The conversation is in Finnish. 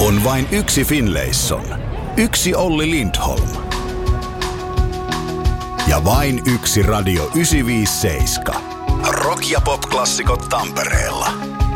On vain yksi Finlayson, yksi Olli Lindholm ja vain yksi Radio 957. Rock- ja pop-klassikot Tampereella.